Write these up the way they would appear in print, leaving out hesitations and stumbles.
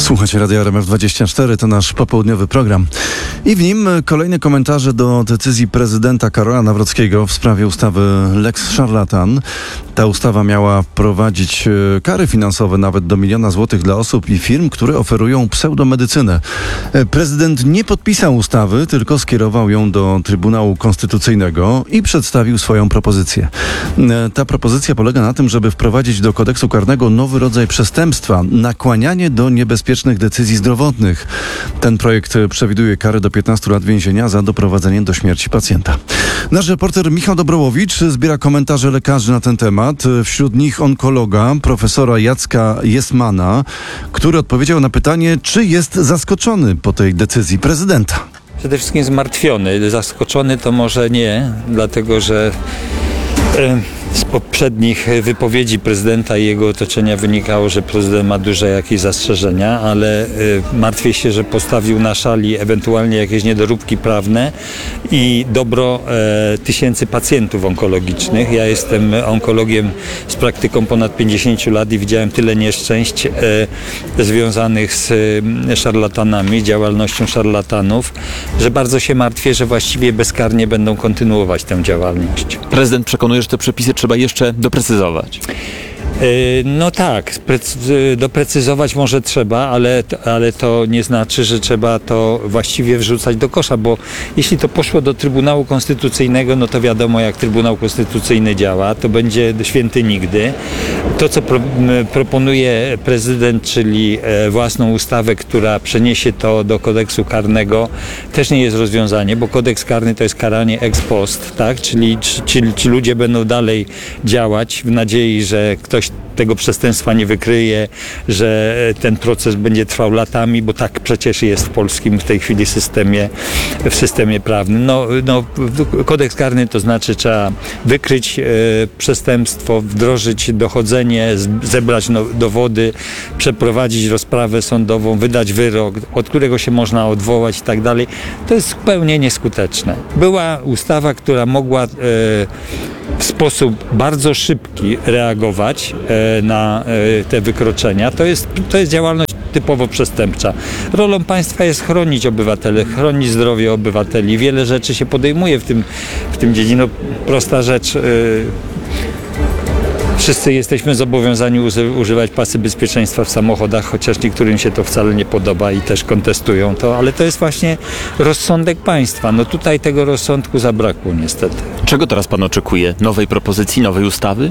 Słuchajcie Radia RMF24, to nasz popołudniowy program. I w nim kolejne komentarze do decyzji prezydenta Karola Nawrockiego w sprawie ustawy Lex Szarlatan. Ta ustawa miała wprowadzić kary finansowe nawet do 1 000 000 złotych dla osób i firm, które oferują pseudomedycynę. Prezydent nie podpisał ustawy, tylko skierował ją do Trybunału Konstytucyjnego i przedstawił swoją propozycję. Ta propozycja polega na tym, żeby wprowadzić do kodeksu karnego nowy rodzaj przestępstwa – nakłanianie do niebezpiecznych decyzji zdrowotnych. Ten projekt przewiduje karę do 15 lat więzienia za doprowadzenie do śmierci pacjenta. Nasz reporter Michał Dobrołowicz zbiera komentarze lekarzy na ten temat. Wśród nich onkologa, profesora Jacka Jesmana, który odpowiedział na pytanie, czy jest zaskoczony po tej decyzji prezydenta. Przede wszystkim zmartwiony. Zaskoczony to może nie, dlatego że z poprzednich wypowiedzi prezydenta i jego otoczenia wynikało, że prezydent ma duże jakieś zastrzeżenia, ale martwię się, że postawił na szali ewentualnie jakieś niedoróbki prawne i dobro tysięcy pacjentów onkologicznych. Ja jestem onkologiem z praktyką ponad 50 lat i widziałem tyle nieszczęść związanych z szarlatanami, działalnością szarlatanów, że bardzo się martwię, że właściwie bezkarnie będą kontynuować tę działalność. Prezydent przekonuje, że te przepisy trzeba jeszcze doprecyzować. No tak, doprecyzować może trzeba, ale to nie znaczy, że trzeba to właściwie wrzucać do kosza, bo jeśli to poszło do Trybunału Konstytucyjnego, no to wiadomo, jak Trybunał Konstytucyjny działa, to będzie święty nigdy. To, co proponuje prezydent, czyli własną ustawę, która przeniesie to do kodeksu karnego, też nie jest rozwiązanie, bo kodeks karny to jest karanie ex post, tak? Czyli ci ludzie będą dalej działać w nadziei, że ktoś tego przestępstwa nie wykryje, że ten proces będzie trwał latami, bo tak przecież jest w polskim w tej chwili w systemie prawnym. Kodeks karny to znaczy trzeba wykryć przestępstwo, wdrożyć dochodzenie, zebrać dowody, przeprowadzić rozprawę sądową, wydać wyrok, od którego się można odwołać i tak dalej. To jest zupełnie nieskuteczne. Była ustawa, która mogła w sposób bardzo szybki reagować na te wykroczenia. To jest działalność typowo przestępcza. Rolą państwa jest chronić obywateli, chronić zdrowie obywateli. Wiele rzeczy się podejmuje w tym dziedzinie. No, prosta rzecz. Wszyscy jesteśmy zobowiązani używać pasy bezpieczeństwa w samochodach, chociaż niektórym się to wcale nie podoba i też kontestują to, ale to jest właśnie rozsądek państwa. No tutaj tego rozsądku zabrakło niestety. Czego teraz pan oczekuje? Nowej propozycji, nowej ustawy?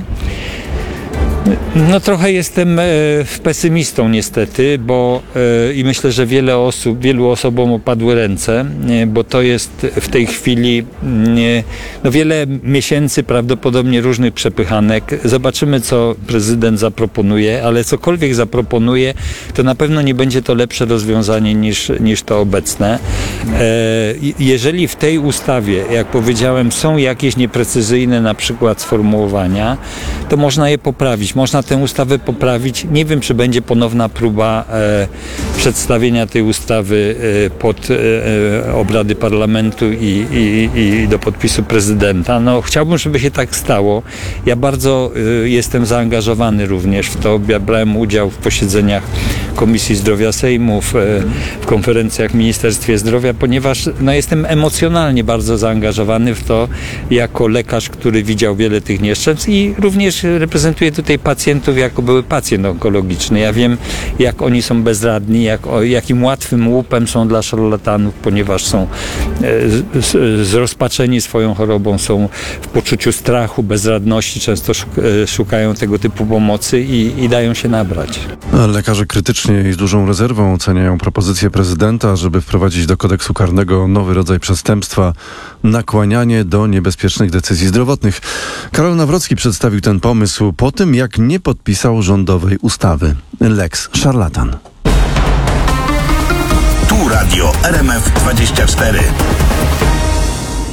No trochę jestem pesymistą niestety, bo i myślę, że wielu osobom opadły ręce, bo to jest w tej chwili wiele miesięcy prawdopodobnie różnych przepychanek. Zobaczymy, co prezydent zaproponuje, ale cokolwiek zaproponuje, to na pewno nie będzie to lepsze rozwiązanie niż to obecne. Jeżeli w tej ustawie, jak powiedziałem, są jakieś nieprecyzyjne na przykład sformułowania, to można je poprawić. Można tę ustawę poprawić. Nie wiem, czy będzie ponowna próba przedstawienia tej ustawy pod obrady parlamentu i do podpisu prezydenta. No, chciałbym, żeby się tak stało. Ja bardzo jestem zaangażowany również w to. Brałem udział w posiedzeniach Komisji Zdrowia Sejmu, w konferencjach w Ministerstwie Zdrowia, ponieważ jestem emocjonalnie bardzo zaangażowany w to jako lekarz, który widział wiele tych nieszczęść i również reprezentuję tutaj pacjentów jako były pacjent onkologiczny. Ja wiem, jak oni są bezradni, jakim łatwym łupem są dla szarlatanów, ponieważ są zrozpaczeni swoją chorobą, są w poczuciu strachu, bezradności, często szukają tego typu pomocy i dają się nabrać. Lekarze krytycznie i z dużą rezerwą oceniają propozycję prezydenta, żeby wprowadzić do kodeksu karnego nowy rodzaj przestępstwa – nakłanianie do niebezpiecznych decyzji zdrowotnych. Karol Nawrocki przedstawił ten pomysł po tym, jak nie podpisał rządowej ustawy Lex Szarlatan. Tu Radio RMF24.